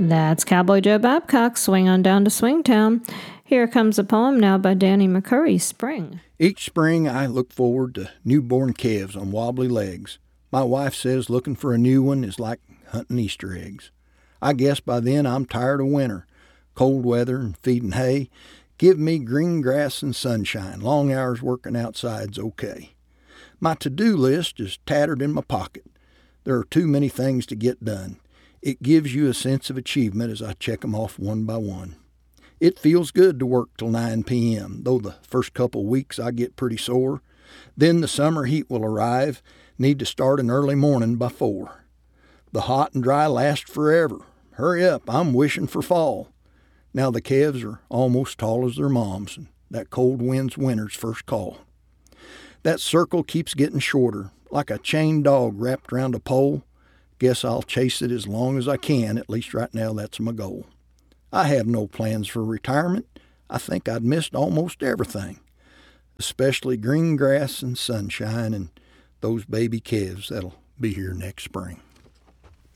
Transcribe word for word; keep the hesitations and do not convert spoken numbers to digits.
That's Cowboy Joe Babcock, Swing on Down to Swingtown. Here comes a poem now by Danny McCurry, Spring. Each spring I look forward to newborn calves on wobbly legs. My wife says looking for a new one is like hunting Easter eggs. I guess by then I'm tired of winter, cold weather and feeding hay. Give me green grass and sunshine. Long hours working outside's okay. My to-do list is tattered in my pocket. There are too many things to get done. It gives you a sense of achievement as I check them off one by one. It feels good to work till nine p.m., though the first couple weeks I get pretty sore. Then the summer heat will arrive, need to start an early morning by four. The hot and dry last forever. Hurry up, I'm wishing for fall. Now the calves are almost tall as their moms, and that cold wind's winter's first call. That circle keeps getting shorter, like a chained dog wrapped around a pole. Guess I'll chase it as long as I can, at least right now that's my goal. I have no plans for retirement. I think I'd missed almost everything, especially green grass and sunshine and those baby calves that'll be here next spring.